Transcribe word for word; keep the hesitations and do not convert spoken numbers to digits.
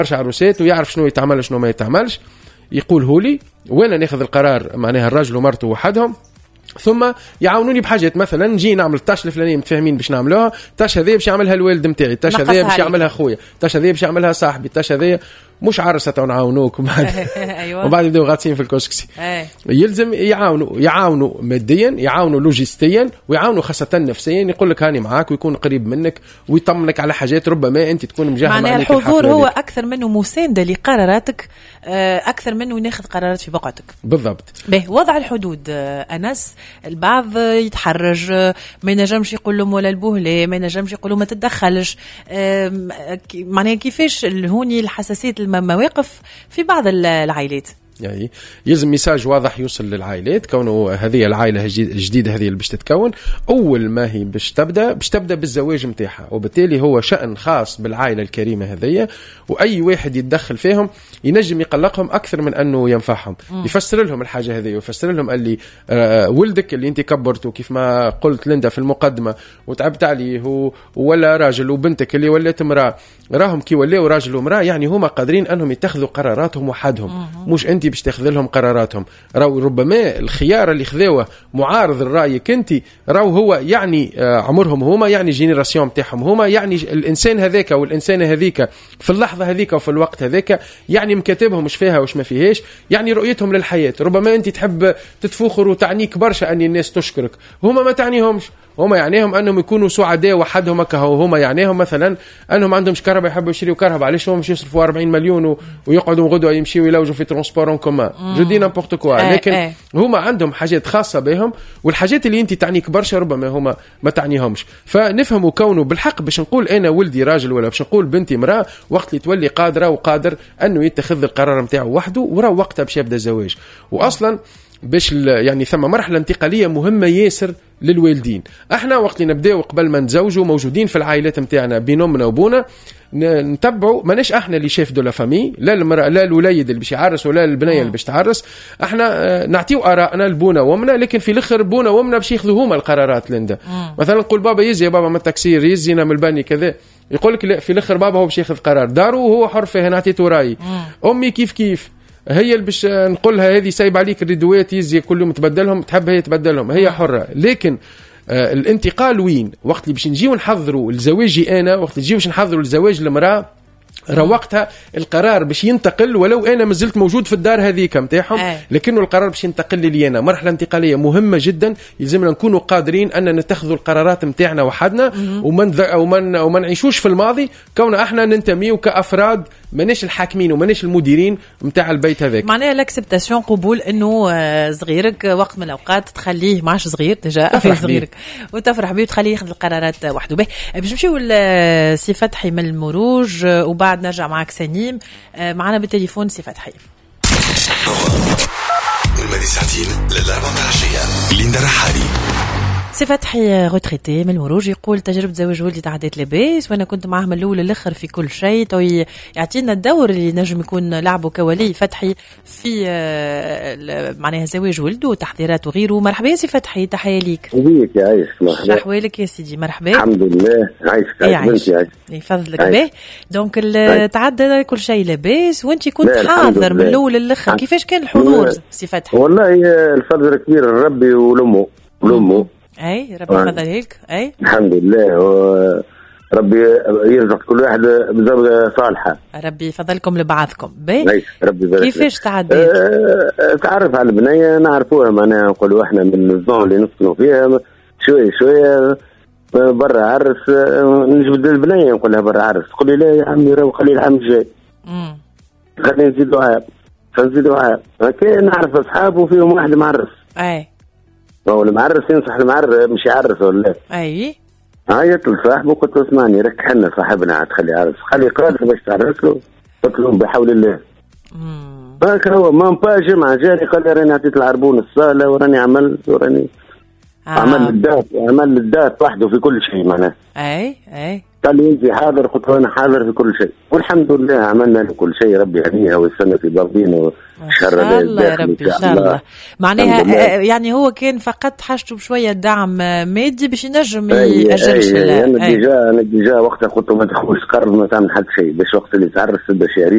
برشا عروسات ويعرف شنو يتعمل شنو ما يتعملش، يقوله لي وانا ناخذ القرار، معناها الرجل ومرته وحدهم، ثم يعاونوني بحاجات. مثلا نجي نعمل التاش الفلانيه متفاهمين باش نعملوها، التاش هذه باش يعملها الوالد نتاعي، التاش هذه باش يعملها خويا، التاش هذه باش يعملها صاحبي، التاش هذه مش عرسه ونعاونوك وبعد أيوة. وبعد يبداو غاطسين في الكسكسي. يلزم يعاونوا يعاونوا ماديا، يعاونوا لوجستيا، ويعاونوا خاصه نفسيا. يقول لك هاني معاك ويكون قريب منك ويطمنك على حاجات ربما انت تكون مجاهد. معناها الحضور هو لك. اكثر منه مسانده لقراراتك، اكثر منه ياخذ قرارات في بقعتك. بالضبط. به وضع الحدود انس، البعض يتحرج، ما ينجمش يقول لهم ولا البوه لا، ما ينجمش يقول لهم ما تتدخلش. معناها كيفاش هوني الحساسيه المواقف في بعض العائلات؟ يعني يلزم ميساج واضح يوصل للعائلات، كونه هذه العائله الجديده هذه اللي باش تتكون، اول ما هي باش تبدا باش تبدا بالزواج نتاعها، وبالتالي هو شأن خاص بالعائله الكريمه هذية، واي واحد يتدخل فيهم ينجم يقلقهم اكثر من انه ينفعهم. م. يفسر لهم الحاجه هذه، ويفسر لهم اللي آه ولدك اللي انت كبرته كيف ما قلت لندا في المقدمه وتعبت عليه هو ولا راجل، وبنتك اللي ولات امراه، راهم كي ولاو راجل وامراه، يعني هما قادرين انهم يتخذوا قراراتهم وحدهم، م. مش انت باش تاخذ لهم قراراتهم. راو ربما الخيار اللي خذوه معارض لرايك انت، راو هو يعني عمرهم هما، يعني جينيراسيون نتاعهم هما، يعني الانسان هذاك والانسانه هذيك في اللحظه هذيك وفي الوقت هذاك، يعني مكاتبهم مش فيها وش ما فيهاش، يعني رؤيتهم للحياه. ربما انت تحب تتفوخر وتعنيك برشا ان الناس تشكرك، هما ما تعنيهمش، هما يعنيهم انهم يكونوا سعداء وحدهم هكا. هما يعنيهم مثلا انهم عندهمش كهرباء يحبوا يشتريوا كهرباء، علاش هم مش يصرفوا أربعين مليون و... ويقعدوا غدوه يمشيوا يلوجوا في ترونسبور كومان، جو دي نامبورت كوا. لكن ايه. هما عندهم حاجات خاصه بهم، والحاجات اللي انت تعنيك برشا ربما هما ما تعنيهمش. فنفهموا كونه بالحق باش نقول انا ولدي راجل ولا باش نقول بنتي امراه، وقت اللي تولي قادره وقادر انه يتخذ القرار نتاعو وحده، ورا وقتها باش يبدا الزواج. واصلا باش يعني ثم مرحله انتقاليه مهمه ياسر للوالدين. احنا وقت اللي نبداو قبل ما نتزوجوا موجودين في العائلات نتاعنا بين امنا وابونا، نتبعوا ماناش احنا اللي شاف دو لا فامي، لا المرأة لا الوليد اللي باش يعرس ولا البنيه اللي باش تعرس، احنا نعطيو ارائنا لبونا وامنا، لكن في الاخر بونا وامنا باش ياخذوا هما القرارات. لندا مثلا نقول بابا يزي يا بابا ما التكسير، يزينا من البني كذا، يقول لك لا، في الاخر بابا هو باش ياخذ قرار دارو وهو حر فيه، انا عطيته رايي. امي كيف كيف هي اللي باش نقولها هذه سايب عليك الريدوات يزي كل يوم تبدلهم، تحب هي تبدلهم، هي حرة. لكن آه الانتقال وين؟ وقت اللي باش نجيو نحضروا لزواجي انا، وقت اللي نجيو باش نحضروا لزواج المرأة، وقتها القرار باش ينتقل، ولو انا ما زلت موجود في الدار هذيك نتاعهم، لكنه القرار باش ينتقل لي انا. مرحله انتقاليه مهمه جدا، يلزمنا نكونوا قادرين ان نتخذوا القرارات نتاعنا وحدنا، ومن ومن وما نعيشوش في الماضي، كوننا احنا ننتميو كافراد، ماناش الحاكمين وماناش المديرين نتاع البيت هذاك. معناها لاكسبتاسيون، قبول انه صغيرك وقت من الاوقات تخليه ماش صغير ديجا في صغيرك وتفرح بيه وتخليه ياخذ القرارات وحده. به باش نمشيو لسي فتحي من المروج وبعد نرجع معك سنيم. معنا بالتليفون سي فتحي. المادي ساعتين للعبة العشية. ليندا رحالي. سي فتحي روتريتي من المروج يقول تجربة زواج ولدي تعديت لباس، وانا كنت معهم الاول الاخر في كل شيء، تو يعطينا الدور اللي نجم يكون لعبه كولي فتحي في معناها زواج ولده وتحضيرات وغيره. مرحبا سي فتحي، تحية ليك. بيك يا عايش. مرحبا. احوالك يا سيدي؟ مرحبا. الحمد لله. عايشك عايش بنتي. يفضلك به. دونك تعدى كل شيء لباس وانت كنت حاضر من الاول للاخر، كيفاش كان الحضور سي فتحي؟ والله الفضل كبير لربي ولامه ولامه اي ربي يفضل لك. اي الحمد لله، ربي يرزق كل واحد بزوجة صالحة. ربي يفضلكم لبعضكم. باهي ربي يبارك. كيفاش تعديت؟ أه تعرف على البنية نعرفوها، معناها نقولوا احنا من الزون اللي نسكنوا فيها، شوية شوية برا عرس نجبد البنية نقول لها برا عرس، تقول لي لا يا عمي راهو خلي العام الجاي. امم خلينا نزيدوا عام فنزيدوا عام هكا. نعرف اصحاب وفيهم واحد معرس. اي هو المعرس ينصح المعرس مش يعرس ولا لا؟ اي عيط لصاحبه قلت له اسمعني رك حنا صاحبنا عاد خلي عرس، خلي قادر باش تعرس له، قلت له بحول الله. امم هكا هو ما با جمعه جاري قال لي راني عطيت العربون الصاله وراني عملت وراني آه. عمل الدات عمل الدات وحده في كل شيء معناه. اي اي قال لي انت حاضر؟ قلت له انا حاضر في كل شيء، والحمد لله عملنا له كل شيء. ربي يهديها ويستنى في ضربين شاء الله يا ربي ان شاء الله. معناها يعني هو كان فقط حاجته بشويه دعم مادي باش ينجم ياجلش. انا ديجا انا ديجا وقتها قلت له ما تخرجش قرب ما تعمل حتى شيء، باش وقت اللي تعرس باش